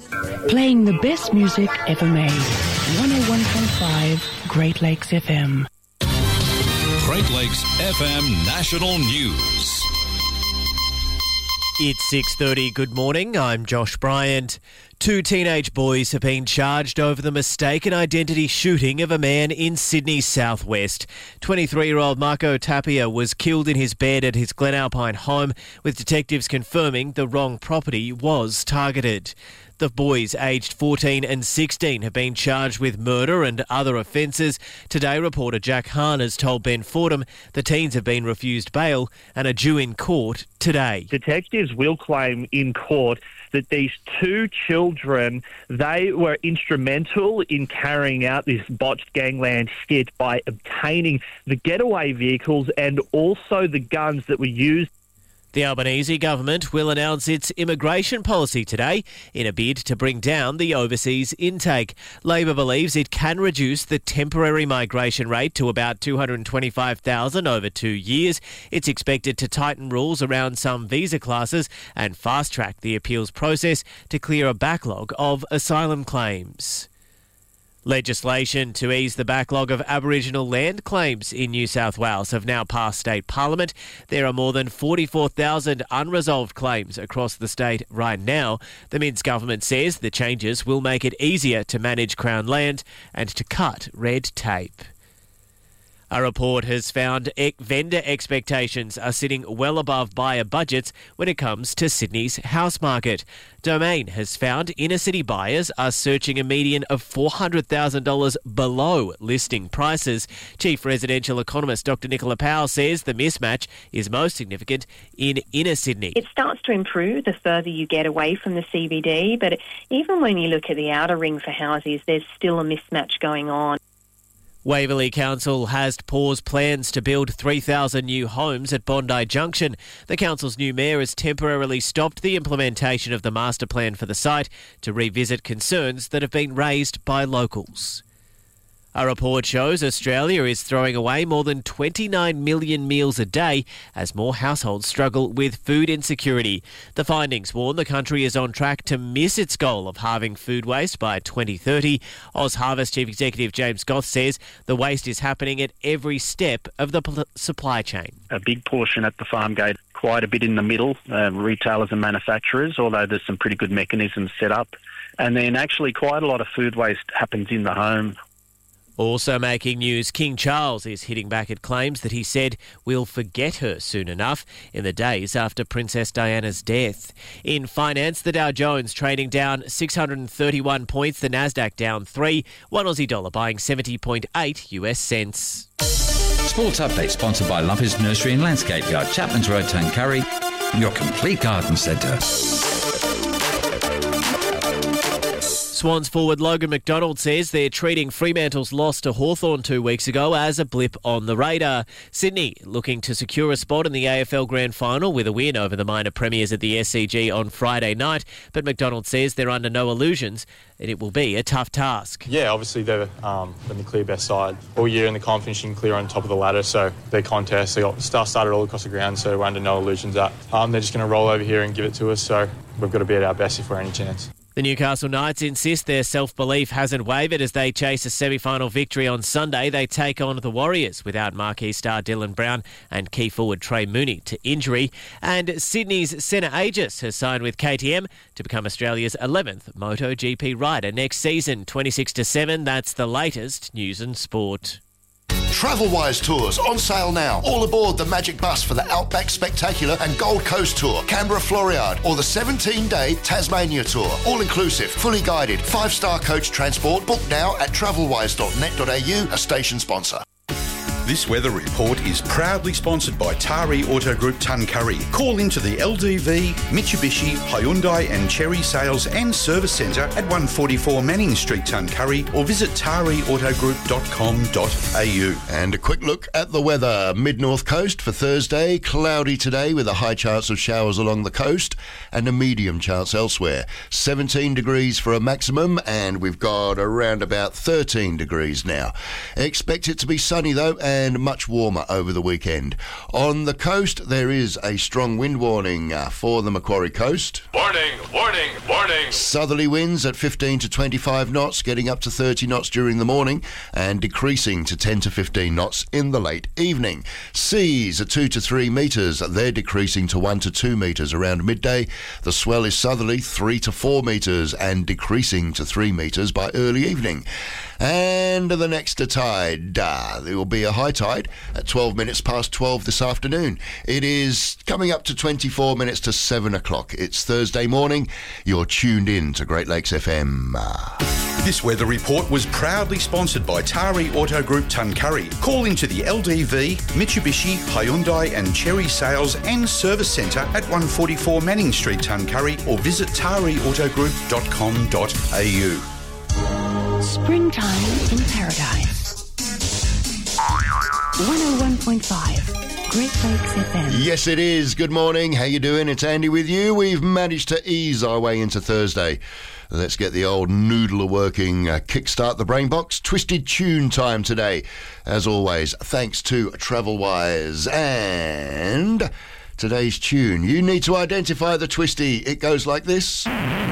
Playing the best music ever made. 101.5 Great Lakes FM. Great Lakes FM National News. It's 6:30. Good morning. I'm Josh Bryant. 2 teenage boys have been charged over the mistaken identity shooting of a man in Sydney's southwest. 23-year-old Marco Tapia was killed in his bed at his Glen Alpine home, with detectives confirming the wrong property was targeted. The boys, aged 14 and 16, have been charged with murder and other offences. Today, reporter Jack Hahn has told Ben Fordham the teens have been refused bail and are due in court today. Detectives will claim in court that these 2 children, they were instrumental in carrying out this botched gangland skit by obtaining the getaway vehicles and also the guns that were used. The Albanese government will announce its immigration policy today in a bid to bring down the overseas intake. Labor believes it can reduce the temporary migration rate to about 225,000 over 2 years. It's expected to tighten rules around some visa classes and fast-track the appeals process to clear a backlog of asylum claims. Legislation to ease the backlog of Aboriginal land claims in New South Wales have now passed state parliament. There are more than 44,000 unresolved claims across the state right now. The Mints government says the changes will make it easier to manage Crown land and to cut red tape. A report has found vendor expectations are sitting well above buyer budgets when it comes to Sydney's house market. Domain has found inner-city buyers are searching a median of $400,000 below listing prices. Chief residential economist Dr Nicola Powell says the mismatch is most significant in inner Sydney. It starts to improve the further you get away from the CBD, but even when you look at the outer ring for houses, there's still a mismatch going on. Waverley Council has paused plans to build 3,000 new homes at Bondi Junction. The council's new mayor has temporarily stopped the implementation of the master plan for the site to revisit concerns that have been raised by locals. A report shows Australia is throwing away more than 29 million meals a day as more households struggle with food insecurity. The findings warn the country is on track to miss its goal of halving food waste by 2030. OzHarvest Chief Executive James Goth says the waste is happening at every step of the supply chain. A big portion at the farm gate, quite a bit in the middle, retailers and manufacturers, although there's some pretty good mechanisms set up. And then actually quite a lot of food waste happens in the home. Also making news, King Charles is hitting back at claims that he said we'll forget her soon enough in the days after Princess Diana's death. In finance, the Dow Jones trading down 631 points, the Nasdaq down 3, one Aussie dollar buying 70.8 US cents. Sports update sponsored by Lumpers Nursery and Landscape Yard, Chapman's Road, Tuncurry, your complete garden centre. Swans forward Logan McDonald says they're treating Fremantle's loss to Hawthorn 2 weeks ago as a blip on the radar. Sydney looking to secure a spot in the AFL Grand Final with a win over the minor premiers at the SCG on Friday night, but McDonald says they're under no illusions and it will be a tough task. Yeah, obviously they've been the clear best side all year in the comp, finishing clear on top of the ladder, so their contest, they got started all across the ground, so we're under no illusions that they're just going to roll over here and give it to us, so we've got to be at our best if we're any chance. The Newcastle Knights insist their self-belief hasn't wavered as they chase a semi-final victory on Sunday. They take on the Warriors without marquee star Dylan Brown and key forward Trey Mooney to injury. And Sydney's Senna Aegis has signed with KTM to become Australia's 11th MotoGP rider next season. 26-7, that's the latest news and sport. Travelwise Tours on sale now. All aboard the Magic Bus for the Outback Spectacular and Gold Coast Tour, Canberra Floriade, or the 17-day Tasmania Tour. All inclusive, fully guided, 5-star coach transport. Book now at travelwise.net.au, a station sponsor. This weather report is proudly sponsored by Tari Auto Group Tuncurry. Call into the LDV, Mitsubishi, Hyundai and Chery Sales and Service Centre at 144 Manning Street, Tuncurry, or visit tariautogroup.com.au. And a quick look at the weather. Mid-North Coast for Thursday, cloudy today with a high chance of showers along the coast and a medium chance elsewhere. 17 degrees for a maximum and we've got around about 13 degrees now. Expect it to be sunny though and and much warmer over the weekend. On the coast, there is a strong wind warning for the Macquarie coast. Warning, warning, warning. Southerly winds at 15 to 25 knots, getting up to 30 knots during the morning and decreasing to 10 to 15 knots in the late evening. Seas at 2 to 3 metres. They're decreasing to 1 to 2 metres around midday. The swell is southerly 3 to 4 metres and decreasing to 3 metres by early evening. And the next tide, there will be a high tide at 12 minutes past 12 this afternoon. It is coming up to 24 minutes to 7 o'clock. It's Thursday morning. You're tuned in to Great Lakes FM. This weather report was proudly sponsored by Tari Auto Group Tuncurry. Call into the LDV, Mitsubishi, Hyundai and Cherry Sales and Service Centre at 144 Manning Street, Tuncurry, or visit tariautogroup.com.au. Springtime in Paradise. 101.5 Great Lakes FM. Yes, it is. Good morning. How you doing? It's Andy with you. We've managed to ease our way into Thursday. Let's get the old noodler working. Kickstart the brain box. Twisted tune time today. As always, thanks to Travelwise. And today's tune. You need to identify the twisty. It goes like this.